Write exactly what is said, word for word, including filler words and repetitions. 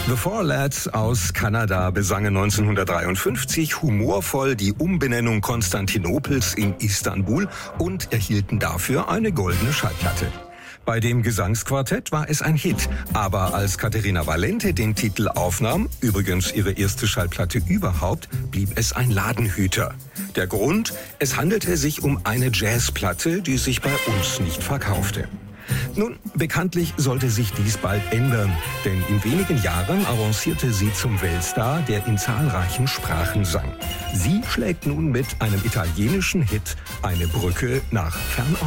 The Four Lads aus Kanada besangen neunzehnhundertdreiundfünfzig humorvoll die Umbenennung Konstantinopels in Istanbul und erhielten dafür eine goldene Schallplatte. Bei dem Gesangsquartett war es ein Hit, aber als Caterina Valente den Titel aufnahm, übrigens ihre erste Schallplatte überhaupt, blieb es ein Ladenhüter. Der Grund? Es handelte sich um eine Jazzplatte, die sich bei uns nicht verkaufte. Nun, bekanntlich sollte sich dies bald ändern, denn in wenigen Jahren avancierte sie zum Weltstar, der in zahlreichen Sprachen sang. Sie schlägt nun mit einem italienischen Hit eine Brücke nach Fernost.